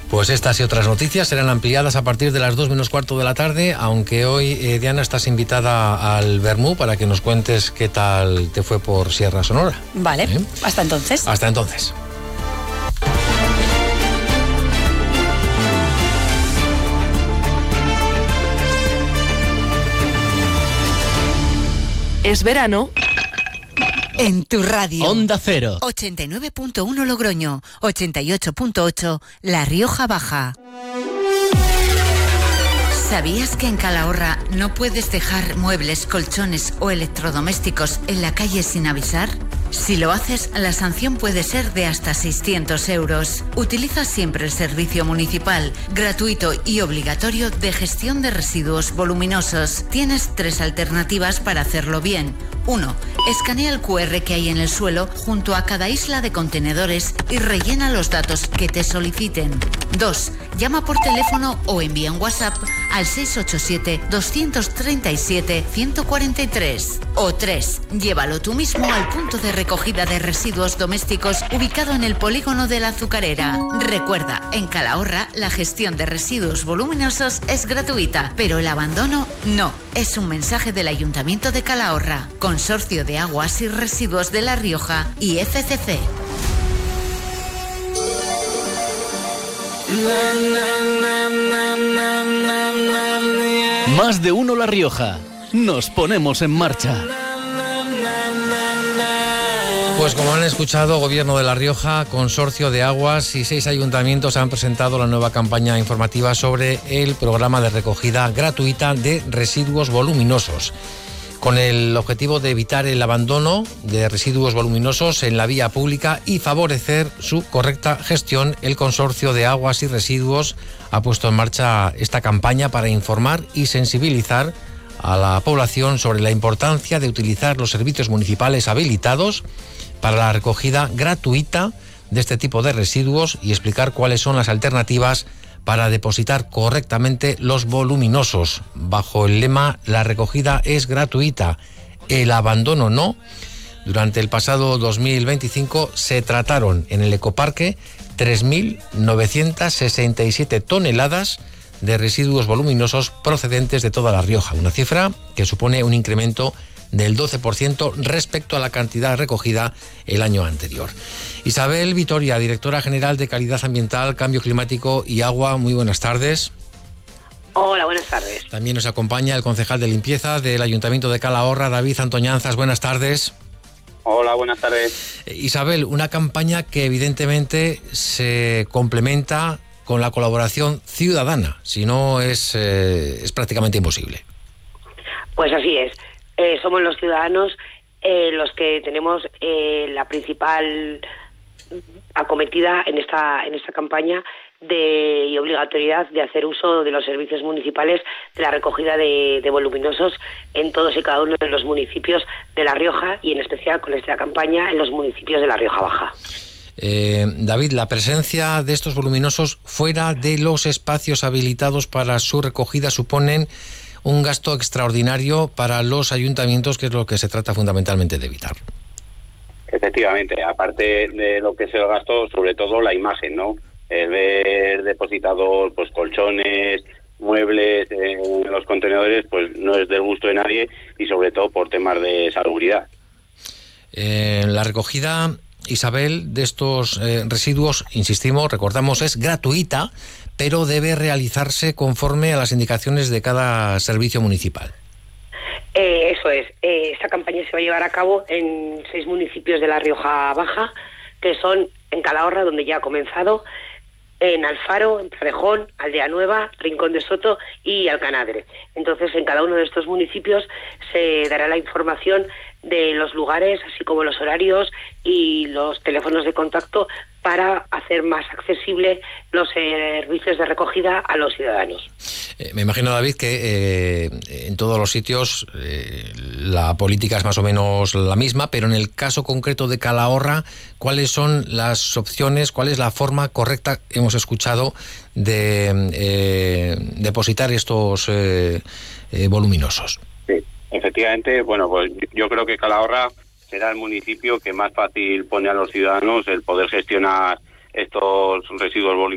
Pues estas y otras noticias serán ampliadas a partir de las 2 menos cuarto de la tarde, aunque hoy, Diana, estás invitada al Bermú para que nos cuentes qué tal te fue por Sierra Sonora. Vale, hasta entonces. Hasta entonces. Es verano en tu radio. Onda Cero. 89.1 Logroño, 88.8 La Rioja Baja. ¿Sabías que en Calahorra no puedes dejar muebles, colchones o electrodomésticos en la calle sin avisar? Si lo haces, la sanción puede ser de hasta 600 euros. Utiliza siempre el servicio municipal, gratuito y obligatorio de gestión de residuos voluminosos. Tienes 3 alternativas para hacerlo bien. 1. Escanea el QR que hay en el suelo junto a cada isla de contenedores y rellena los datos que te soliciten. 2. Llama por teléfono o envía un WhatsApp al 687-237-143. O 3. Llévalo tú mismo al punto de recogida de residuos domésticos ubicado en el polígono de la Azucarera. Recuerda, en Calahorra la gestión de residuos voluminosos es gratuita, pero el abandono no. Es un mensaje del Ayuntamiento de Calahorra, Consorcio de Aguas y Residuos de La Rioja y FCC. Más de uno La Rioja. Nos ponemos en marcha. Pues como han escuchado, Gobierno de La Rioja, Consorcio de Aguas y 6 ayuntamientos han presentado la nueva campaña informativa sobre el programa de recogida gratuita de residuos voluminosos, con el objetivo de evitar el abandono de residuos voluminosos en la vía pública y favorecer su correcta gestión. El Consorcio de Aguas y Residuos ha puesto en marcha esta campaña para informar y sensibilizar a la población sobre la importancia de utilizar los servicios municipales habilitados para la recogida gratuita de este tipo de residuos y explicar cuáles son las alternativas para depositar correctamente los voluminosos, bajo el lema "La recogida es gratuita, el abandono no". Durante el pasado 2025 se trataron en el ecoparque 3.967 toneladas de residuos voluminosos procedentes de toda La Rioja, una cifra que supone un incremento del 12% respecto a la cantidad recogida el año anterior. Isabel Vitoria, directora general de Calidad Ambiental, Cambio Climático y Agua, muy buenas tardes. Hola, buenas tardes. También nos acompaña el concejal de limpieza del Ayuntamiento de Calahorra, David Antoñanzas, buenas tardes. Hola, buenas tardes. Isabel, una campaña que evidentemente se complementa con la colaboración ciudadana, si no es prácticamente imposible. Pues así es. Somos los ciudadanos los que tenemos la principal acometida en esta campaña y obligatoriedad de hacer uso de los servicios municipales de la recogida de voluminosos en todos y cada uno de los municipios de La Rioja y en especial con esta campaña en los municipios de La Rioja Baja. David, la presencia de estos voluminosos fuera de los espacios habilitados para su recogida suponen un gasto extraordinario para los ayuntamientos, que es lo que se trata fundamentalmente de evitar. Efectivamente, aparte de lo que es el gasto, sobre todo la imagen, ¿no? El ver depositados pues colchones, muebles en los contenedores, pues no es del gusto de nadie y sobre todo por temas de salubridad. La recogida, Isabel, de estos residuos, insistimos, recordamos, es gratuita, pero debe realizarse conforme a las indicaciones de cada servicio municipal. Eso es. Esta campaña se va a llevar a cabo en 6 municipios de La Rioja Baja, que son en Calahorra, donde ya ha comenzado, en Alfaro, en Torrejón, Aldea Nueva, Rincón de Soto y Alcanadre. Entonces, en cada uno de estos municipios se dará la información de los lugares, así como los horarios y los teléfonos de contacto para hacer más accesible los servicios de recogida a los ciudadanos. Me imagino, David, que en todos los sitios la política es más o menos la misma, pero en el caso concreto de Calahorra, ¿cuáles son las opciones, cuál es la forma correcta, hemos escuchado, de depositar estos voluminosos? Sí, efectivamente, bueno, pues yo creo que Calahorra será el municipio que más fácil pone a los ciudadanos el poder gestionar estos residuos voluminosos